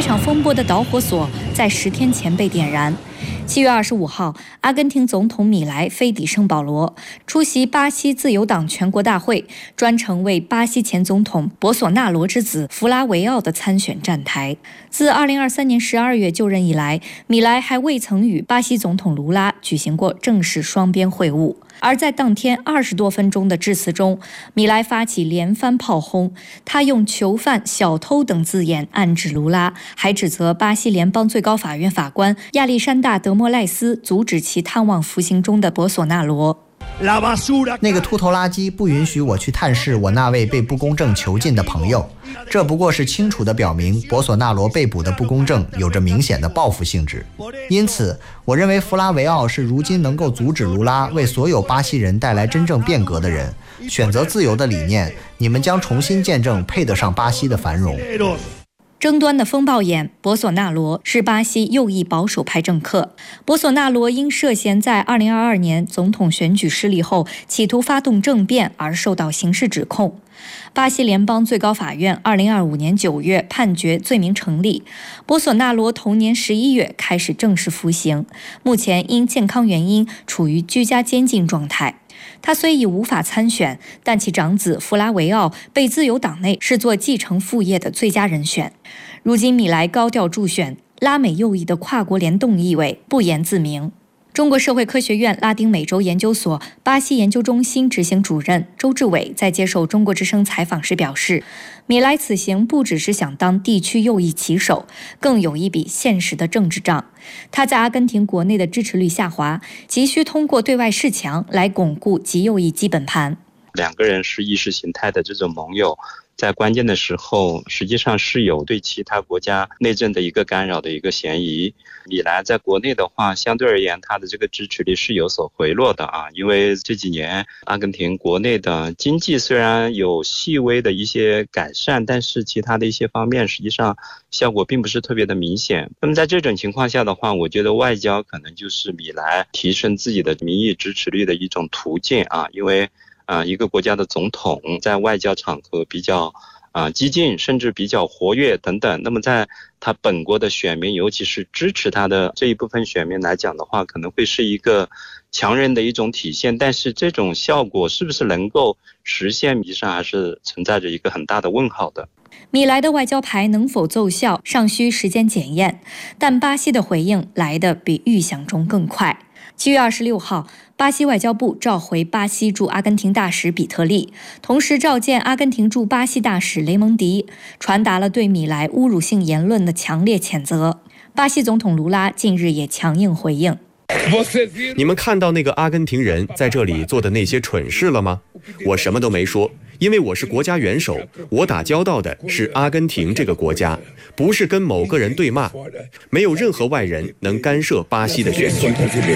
这场风波的导火索在10天前被点燃。7月25号，阿根廷总统米莱飞抵圣保罗，出席巴西自由党全国大会，专程为巴西前总统博索纳罗之子弗拉维奥的参选站台。自2023年12月就任以来，米莱还未曾与巴西总统卢拉举行过正式双边会晤。而在当天20多分钟的致辞中，米莱发起连番炮轰，他用囚犯、小偷等字眼暗指卢拉，还指责巴西联邦最高法院法官亚历山大·德莫赖斯阻止其探望服刑中的博索纳罗。 那个秃头垃圾不允许我去探视我那位被不公正囚禁的朋友，这不过是清楚地表明博索纳罗被捕的不公正有着明显的报复性质。因此，我认为弗拉维奥是如今能够阻止卢拉为所有巴西人带来真正变革的人。选择自由的理念，你们将重新见证配得上巴西的繁荣。 争端的风暴眼博索纳罗是巴西右翼保守派政客。博索纳罗因涉嫌在2022年总统选举失利后企图发动政变而受到刑事指控。巴西联邦最高法院2025年9月判决罪名成立。博索纳罗同年11月开始正式服刑，目前因健康原因处于居家监禁状态。他虽已无法参选，但其长子弗拉维奥被自由党内视作继承父业的最佳人选。如今米莱高调助选，拉美右翼的跨国联动意味不言自明。中国社会科学院拉丁美洲研究所巴西研究中心执行主任周志伟在接受中国之声采访时表示，米莱此行不只是想当地区右翼旗手，更有一笔现实的政治账。他在阿根廷国内的支持率下滑，急需通过对外示强来巩固极右翼基本盘。 两个人是意识形态的这种盟友，在关键的时候实际上是有对其他国家内政的一个干扰的一个嫌疑。米莱在国内的话，相对而言他的这个支持率是有所回落的啊，因为这几年阿根廷国内的经济虽然有细微的一些改善，但是其他的一些方面实际上效果并不是特别的明显。那么在这种情况下的话，我觉得外交可能就是米莱提升自己的民意支持率的一种途径啊，因为一个国家的总统在外交场合比较激进，甚至比较活跃等等，那么在他本国的选民，尤其是支持他的这一部分选民来讲的话，可能会是一个强人的一种体现，但是这种效果是不是能够实现，实际上还是存在着一个很大的问号的。 米莱的外交牌能否奏效，尚需时间检验，但巴西的回应来得比预想中更快。7月26号，巴西外交部召回巴西驻阿根廷大使比特利，同时召见阿根廷驻巴西大使雷蒙迪，传达了对米莱侮辱性言论的强烈谴责。巴西总统卢拉近日也强硬回应： 你们看到那个阿根廷人在这里做的那些蠢事了吗？我什么都没说，因为我是国家元首，我打交道的是阿根廷这个国家，不是跟某个人对骂，没有任何外人能干涉巴西的选举。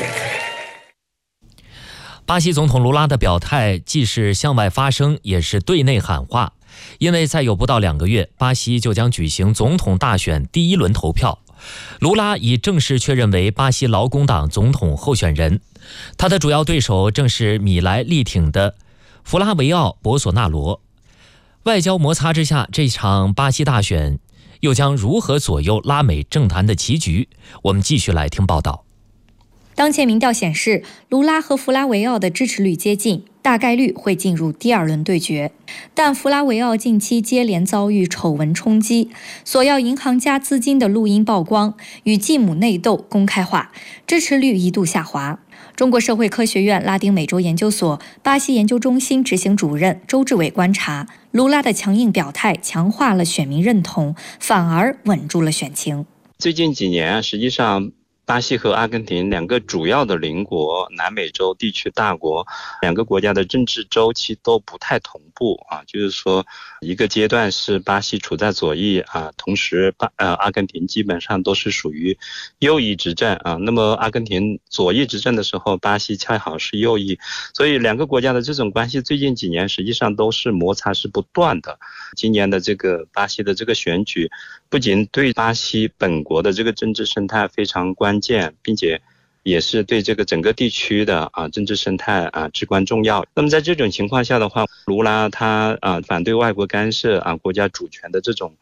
巴西总统卢拉的表态既是向外发声，也是对内喊话，因为再有不到2个月，巴西就将举行总统大选第1轮投票。卢拉已正式确认为巴西劳工党总统候选人，他的主要对手正是米莱力挺的弗拉维奥·博索纳罗。外交摩擦之下，这场巴西大选又将如何左右拉美政坛的棋局？我们继续来听报道。 当前民调显示，卢拉和弗拉维奥的支持率接近，大概率会进入第2轮对决。但弗拉维奥近期接连遭遇丑闻冲击，索要银行家资金的录音曝光，与继母内斗公开化，支持率一度下滑。中国社会科学院拉丁美洲研究所巴西研究中心执行主任周志伟观察，卢拉的强硬表态强化了选民认同，反而稳住了选情。 最近几年实际上巴西和阿根廷两个主要的邻国，南美洲地区大国，两个国家的政治周期都不太同步啊，就是说一个阶段是巴西处在左翼啊，同时阿根廷基本上都是属于右翼执政啊。那么阿根廷左翼执政的时候，巴西恰好是右翼，所以两个国家的这种关系最近几年实际上都是摩擦是不断的。今年的这个巴西的这个选举，不仅对巴西本国的这个政治生态非常关键，并且也是对这个整个地区的政治生态至关重要。那么在这种情况下的话，卢拉他反对外国干涉国家主权的这种